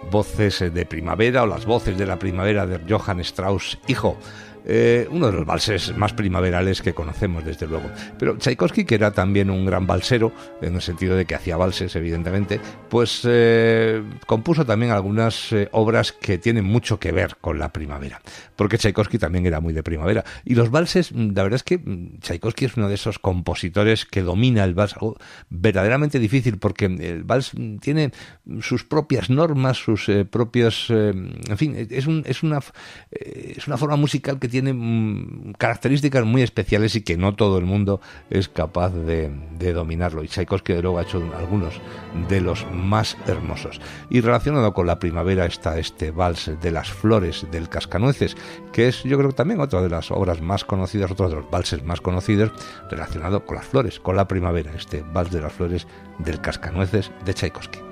voces de primavera o las voces de la primavera de Johann Strauss hijo. Uno de los valses más primaverales que conocemos, desde luego. Pero Tchaikovsky, que era también un gran valsero, en el sentido de que hacía valses, evidentemente, pues compuso también algunas obras que tienen mucho que ver con la primavera, porque Tchaikovsky también era muy de primavera. Y los valses, la verdad es que Tchaikovsky es uno de esos compositores que domina el vals, algo verdaderamente difícil, porque el vals tiene sus propias normas, sus propios... en fin, es una forma musical que tiene características muy especiales y que no todo el mundo es capaz de dominarlo, y Tchaikovsky de luego ha hecho algunos de los más hermosos. Y relacionado con la primavera está este vals de las flores del Cascanueces, que es, yo creo, también otra de las obras más conocidas, otro de los valses más conocidos relacionado con las flores, con la primavera, este vals de las flores del Cascanueces de Tchaikovsky.